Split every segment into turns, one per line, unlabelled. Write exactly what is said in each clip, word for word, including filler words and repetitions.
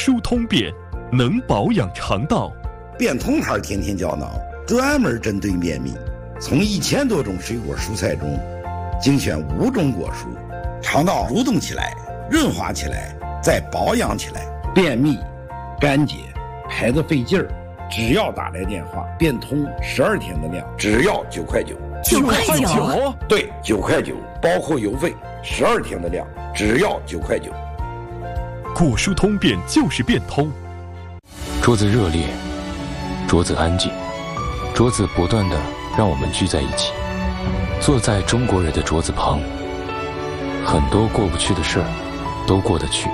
舒通便，能保养肠道。
便通牌天天胶囊专门针对便秘，从一千多种水果蔬菜中精选五种果蔬，肠道蠕动起来，润滑起来，再保养起来。便秘、干结、排得费劲儿，只要打来电话，便通十二天的量，只要九块九。
九块九？
对，九块九，包括邮费，十二天的量，只要九块九。
果蔬通便就是便通。
桌子热烈，桌子安静，桌子不断的让我们聚在一起，坐在中国人的桌子旁，很多过不去的事儿都过得去。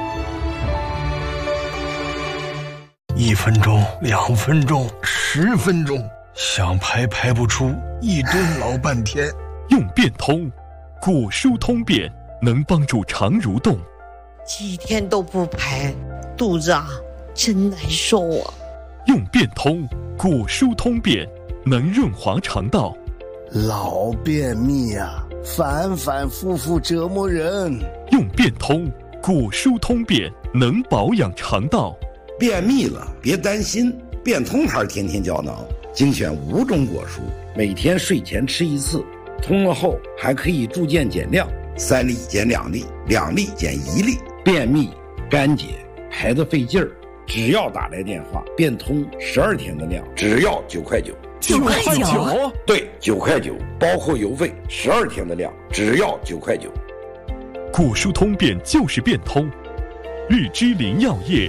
一分钟，两分钟，十分钟，想排排不出，一蹲老半天。
用便通，果蔬通便能帮助肠蠕动。
几天都不排，肚子啊真难受啊。
用便通，果蔬通便能润滑肠道。
老便秘啊，反反复复折磨人。
用便通，果蔬通便能保养肠道。
便秘了别担心，便通牌天天胶囊精选五种果蔬，每天睡前吃一次，通了后还可以逐渐减量，三粒减两粒，两粒减一粒。便秘、干结、排得费劲儿，只要打来电话，便通十二天的量，只要九块九。
九块九？
对，九块九，包括邮费，十二天的量，只要九块九。
果蔬通便就是便通。日之林药业。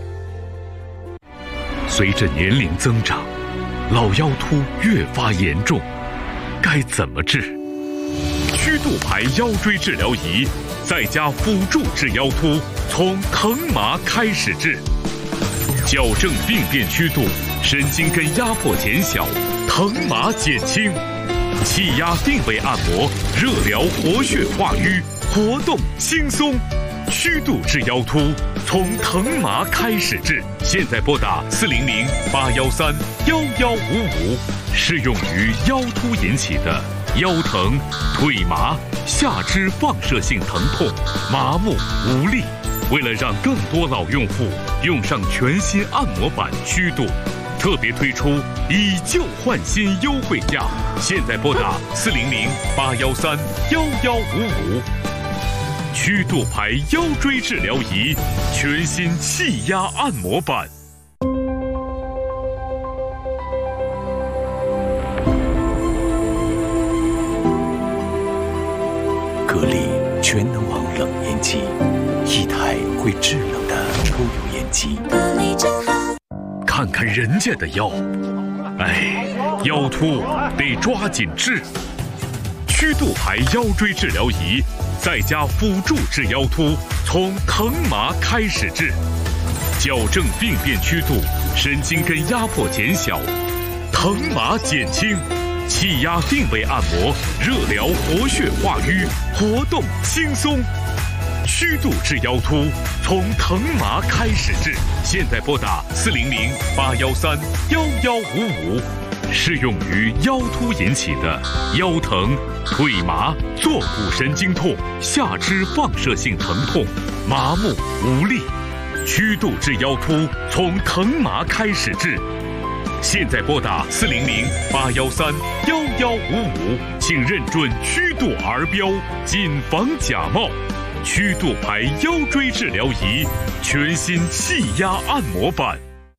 随着年龄增长，老腰突越发严重，该怎么治？曲度牌腰椎治疗仪在家辅助治腰突，从疼麻开始治，矫正病变曲度，神经根压迫减小，疼麻减轻，气压定位按摩，热疗活血化瘀，活动轻松。曲度治腰突，从疼麻开始治。现在拨打四零零八幺三幺幺五五，适用于腰突引起的腰疼、腿麻、下肢放射性疼痛、麻木无力。为了让更多老用户用上全新按摩板曲度，特别推出以旧换新优惠价。现在拨打四零零八幺三幺幺五五。曲度牌腰椎治疗仪，全新气压按摩板。
格力全能王冷烟机，一台会制冷的抽油烟机。格力真好。
看看人家的腰，哎，腰突得抓紧治。曲度牌腰椎治疗仪，在家辅助治腰突，从疼麻开始治，矫正病变曲度，神经根压迫减小，疼麻减轻，气压定位按摩，热疗活血化瘀，活动轻松。曲度治腰突，从疼麻开始治。现在拨打四零零八幺三幺幺五五。适用于腰突引起的腰疼、腿麻、坐骨神经痛、下肢放射性疼痛、麻木无力。曲度治腰突，从疼麻开始治。现在拨打四零零八幺三幺幺五五，请认准曲度儿标，谨防假冒。曲度牌腰椎治疗仪，全新气压按摩板。